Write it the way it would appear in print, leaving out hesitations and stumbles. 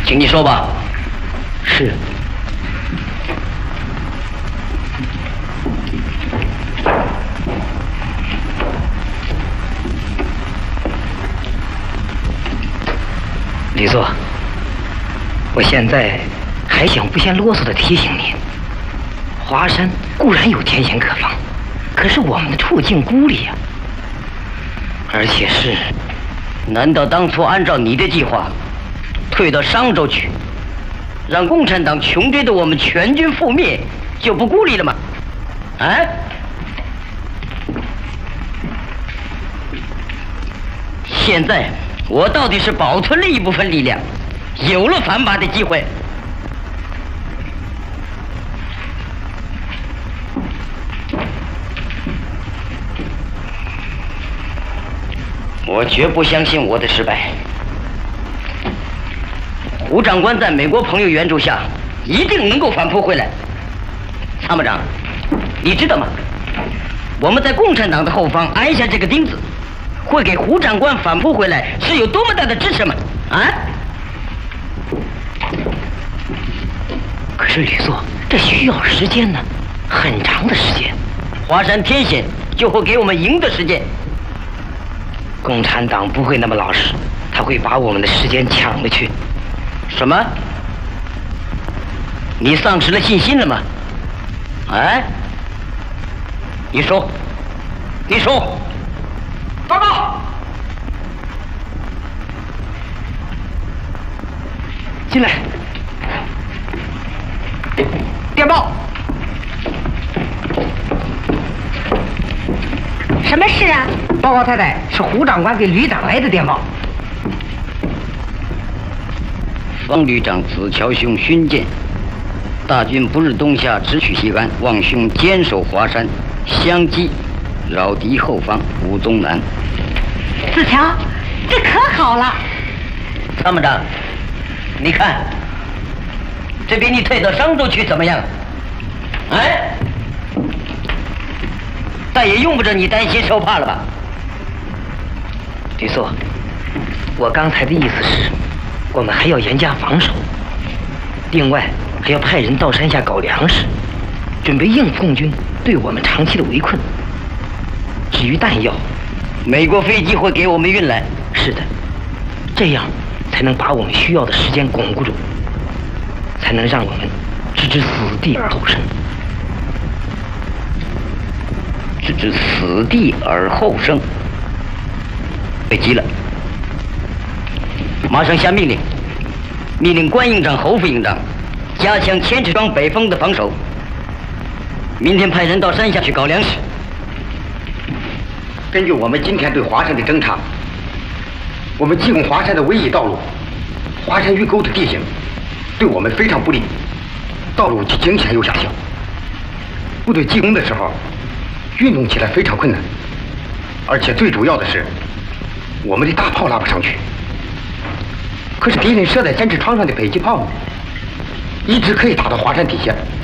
请你说吧。 是。李座，我现在还想不嫌啰嗦地提醒您，华山固然有天险可防，可是我们的处境孤立呀，而且是…… 难道当初按照你的计划，退到商州去，让共产党穷追的我们全军覆灭，就不孤立了吗？啊？现在我到底是保存了一部分力量，有了反拔的机会。我绝不相信我的失败。胡长官在美国朋友援助下，一定能够反扑回来。参谋长，你知道吗？我们在共产党的后方安下这个钉子，会给胡长官反扑回来是有多么大的支持吗？啊？ 可是吕座，这需要时间呢，很长的时间。 华山天险就会给我们赢的时间。 共产党不会那么老实，他会把我们的时间抢了去。 什么？你丧失了信心了吗？哎？你说，你说。报告。 进来。 电报。 什么事啊？ 报告太太，是胡长官给旅长来的电报。 方旅长子乔兄勋鉴，大军不日东下，直取西安，望兄坚守华山，相击扰敌后方，无踪南。 子乔，这可好了。 参谋长，你看，这比你退到商州去怎么样？哎？但也用不着你担心受怕了吧？ 吕座，我刚才的意思是，我们还要严加防守，另外还要派人到山下搞粮食，准备应付共军对我们长期的围困。至于弹药， 美国飞机会给我们运来。 是的，这样才能把我们需要的时间巩固住，才能让我们置之死地而后生。 置之死地而后生。别急了，马上下命令，命令关营长、侯副营长加强千尺庄北峰的防守。明天派人到山下去搞粮食。 根据我们今天对华山的侦查，我们进攻华山的唯一道路，华山峪沟的地形对我们非常不利，道路既惊险又狭小，部队进攻的时候运动起来非常困难，而且最主要的是，我们的大炮拉不上去。可是敌人设在坚持窗上的迫击炮，一直可以打到华山底下。